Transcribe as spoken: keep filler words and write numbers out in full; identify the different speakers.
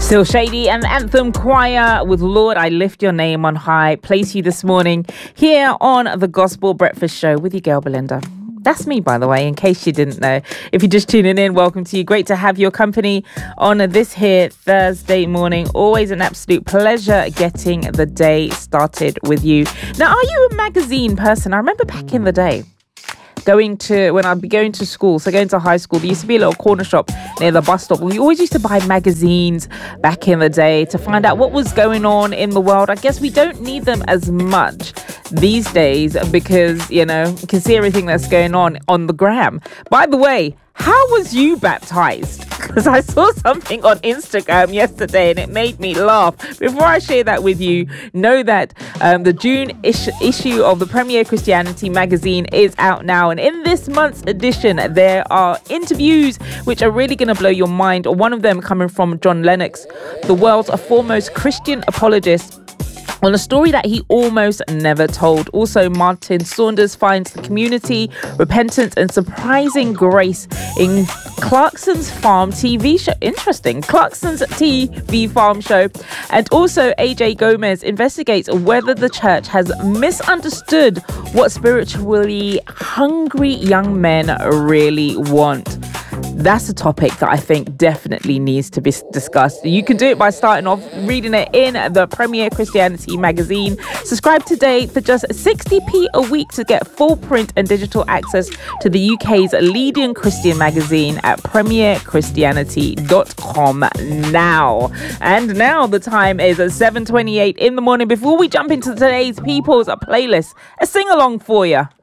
Speaker 1: Still Shady and Anthem Choir with Lord, I Lift Your Name on High. Place you this morning here on the Gospel Breakfast Show with your girl Belinda. That's me, by the way, in case you didn't know. If you're just tuning in, welcome to you. Great to have your company on this here Thursday morning. Always an absolute pleasure getting the day started with you. Now, are you a magazine person? I remember back in the day, going to, when I'd be going to school, so going to high school, there used to be a little corner shop near the bus stop. We always used to buy magazines back in the day to find out what was going on in the world. I guess we don't need them as much these days because, you know, you can see everything that's going on on the gram. By the way, how was you baptized? Because I saw something on Instagram yesterday and it made me laugh. Before I share that with you, know that um, the June ish- issue of the Premier Christianity magazine is out now. And in this month's edition, there are interviews which are really going to blow your mind. One of them coming from John Lennox, the world's foremost Christian apologist, on a story that he almost never told. Also, Martin Saunders finds the community, repentance and surprising grace in Clarkson's Farm T V show. Interesting. Clarkson's T V Farm show. And also, A J Gomez investigates whether the church has misunderstood what spiritually hungry young men really want. That's a topic that I think definitely needs to be discussed. You can do it by starting off reading it in the Premier Christianity magazine. Subscribe today for just sixty p a week to get full print and digital access to the U K's leading Christian magazine at premier christianity dot com now. And now the time is seven twenty-eight in the morning. Before we jump into today's People's playlist, a sing-along for you.